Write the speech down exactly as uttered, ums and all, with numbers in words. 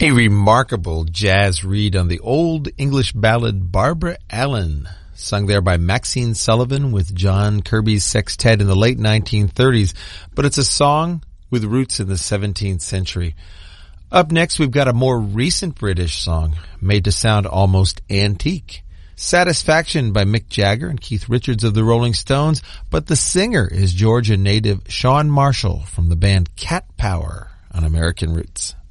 A remarkable jazz read on the old English ballad Barbara Allen, sung there by Maxine Sullivan with John Kirby's sextet in the late nineteen thirties, but it's a song with roots in the seventeenth century. Up next, we've got a more recent British song made to sound almost antique. Satisfaction by Mick Jagger and Keith Richards of the Rolling Stones, but the singer is Georgia native Shawn Marshall from the band Cat Power on American Roots.